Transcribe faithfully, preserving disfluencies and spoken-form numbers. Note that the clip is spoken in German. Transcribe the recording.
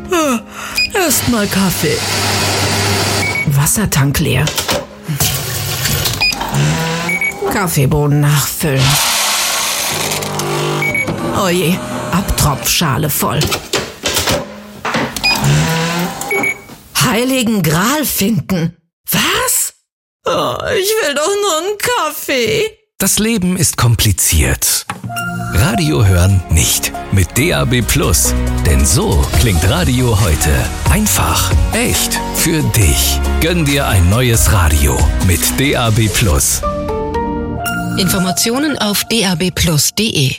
Erstmal Kaffee. Wassertank leer. Kaffeebohnen nachfüllen. Oh je, Abtropfschale voll. Heiligen Gral finden. Was? Oh, ich will doch nur einen Kaffee. Das Leben ist kompliziert. Radio hören nicht. Mit D A B Plus. Denn so klingt Radio heute. Einfach, echt, für dich. Gönn dir ein neues Radio mit D A B Plus. Informationen auf d a b plus punkt d e.